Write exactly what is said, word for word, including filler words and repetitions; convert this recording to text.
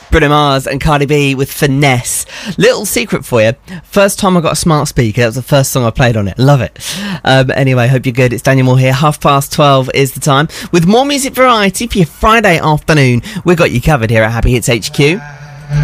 Bruno Mars and Cardi B with Finesse. Little secret for you. First time I got a smart speaker, that was the first song I played on it. Love it. Um, anyway, hope you're good. It's Daniel Moore here. Half past twelve is the time. With more music variety for your Friday afternoon, we've got you covered here at Happy Hits H Q.